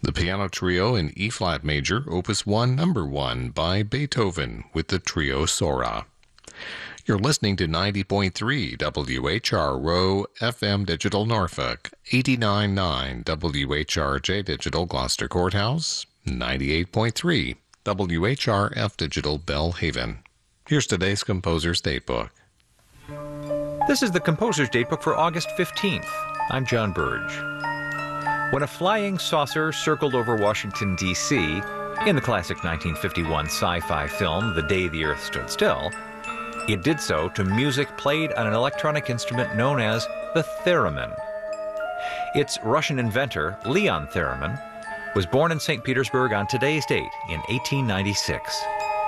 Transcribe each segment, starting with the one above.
The Piano Trio in E-flat major, Opus 1, Number 1 by Beethoven with the Trio Sora. You're listening to 90.3 WHRO FM Digital Norfolk, 89.9 WHRJ Digital Gloucester Courthouse, 98.3 WHRF Digital Bellhaven. Here's today's Composer's Datebook. This is the Composer's Datebook for August 15th. I'm John Burge. When a flying saucer circled over Washington, D.C., in the classic 1951 sci-fi film The Day the Earth Stood Still, it did so to music played on an electronic instrument known as the theremin. Its Russian inventor, Leon Theremin, was born in St. Petersburg on today's date in 1896.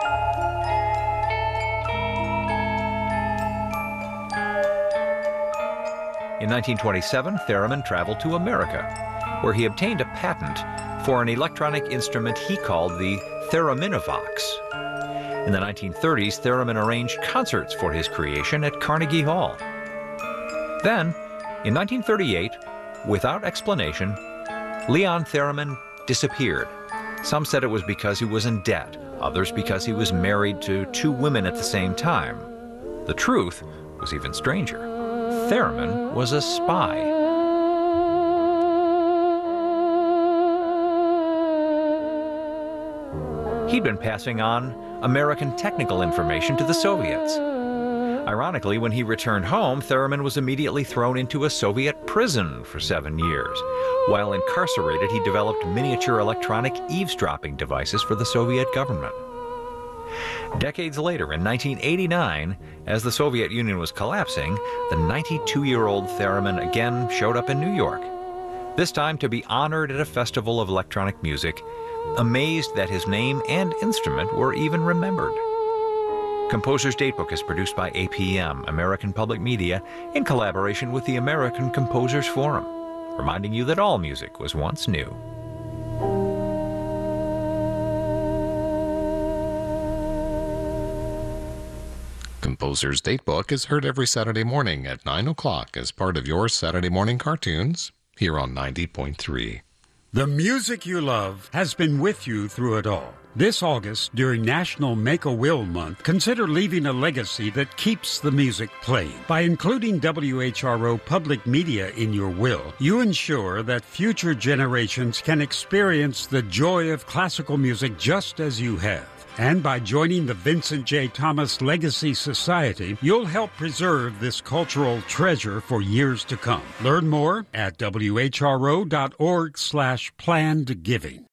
In 1927, Theremin traveled to America, where he obtained a patent for an electronic instrument he called the Thereminavox. In the 1930s, Theremin arranged concerts for his creation at Carnegie Hall. Then, in 1938, without explanation, Leon Theremin disappeared. Some said it was because he was in debt, others because he was married to two women at the same time. The truth was even stranger. Theremin was a spy. He'd been passing on American technical information to the Soviets. Ironically, when he returned home, Theremin was immediately thrown into a Soviet prison for 7 years. While incarcerated, he developed miniature electronic eavesdropping devices for the Soviet government. Decades later, in 1989, as the Soviet Union was collapsing, the 92-year-old Theremin again showed up in New York, this time to be honored at a festival of electronic music, amazed that his name and instrument were even remembered. Composer's Datebook is produced by APM, American Public Media, in collaboration with the American Composers Forum, reminding you that all music was once new. Composer's Datebook is heard every Saturday morning at 9 o'clock as part of your Saturday morning cartoons here on 90.3. The music you love has been with you through it all. This August, during National Make-A-Will Month, consider leaving a legacy that keeps the music playing. By including WHRO Public Media in your will, you ensure that future generations can experience the joy of classical music just as you have. And by joining the Vincent J. Thomas Legacy Society, you'll help preserve this cultural treasure for years to come. Learn more at whro.org/plannedgiving.